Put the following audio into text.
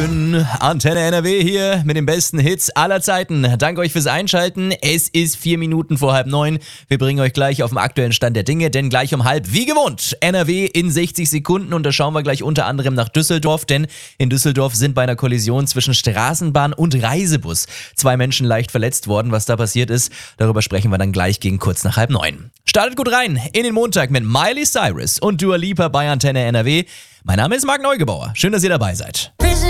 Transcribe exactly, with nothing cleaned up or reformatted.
neun. Antenne N R W hier mit den besten Hits aller Zeiten. Danke euch fürs Einschalten. Es ist vier Minuten vor halb neun. Wir bringen euch gleich auf den aktuellen Stand der Dinge, denn gleich um halb, wie gewohnt, N R W in sechzig Sekunden. Und da schauen wir gleich unter anderem nach Düsseldorf, denn in Düsseldorf sind bei einer Kollision zwischen Straßenbahn und Reisebus zwei Menschen leicht verletzt worden. Was da passiert ist, darüber sprechen wir dann gleich gegen kurz nach halb neun. Startet gut rein in den Montag mit Miley Cyrus und Dua Lipa bei Antenne N R W. Mein Name ist Marc Neugebauer. Schön, dass ihr dabei seid.